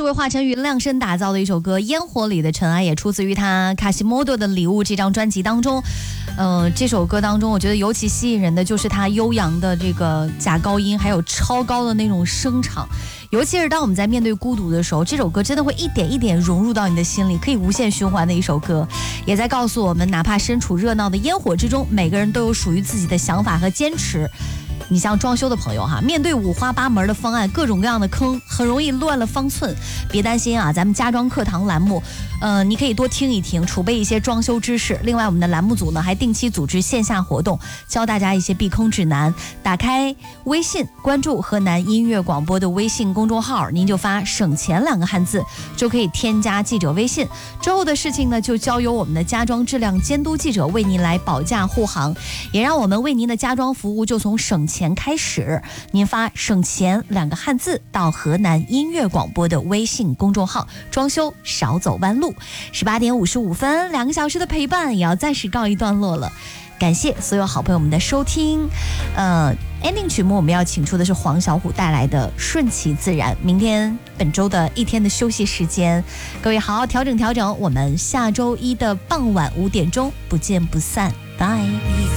为华晨宇量身打造的一首歌《烟火里的尘埃》，也出自于他卡西莫多的礼物这张专辑当中。这首歌当中我觉得尤其吸引人的就是他悠扬的这个假高音，还有超高的那种声场。尤其是当我们在面对孤独的时候，这首歌真的会一点一点融入到你的心里，可以无限循环的一首歌，也在告诉我们，哪怕身处热闹的烟火之中，每个人都有属于自己的想法和坚持。你像装修的朋友哈，面对五花八门的方案，各种各样的坑，很容易乱了方寸。别担心啊，咱们家装课堂栏目，你可以多听一听，储备一些装修知识。另外，我们的栏目组呢还定期组织线下活动，教大家一些避坑指南。打开微信，关注河南音乐广播的微信公众号，您就发"省钱"2个汉字，就可以添加记者微信。之后的事情呢，就交由我们的家装质量监督记者为您来保驾护航，也让我们为您的家装服务就从省钱开始。您发"省钱"2个汉字到河南音乐广播的微信公众号，装修少走弯路。18点55分，2个小时的陪伴也要暂时告一段落了。感谢所有好朋友们的收听。ending 曲目我们要请出的是黄小琥带来的《顺其自然》。明天本周的一天的休息时间，各位好好调整调整。我们下周一的傍晚5点钟不见不散，拜。